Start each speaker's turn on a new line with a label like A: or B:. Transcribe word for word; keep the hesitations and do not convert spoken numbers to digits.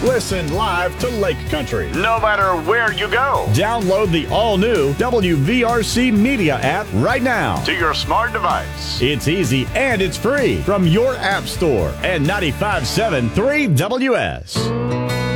A: Listen live to Lake Country.
B: No matter where you go.
A: Download the all-new W V R C Media app right now
B: to your smart device.
A: It's easy and it's free from your app store and ninety-five point seven three W S.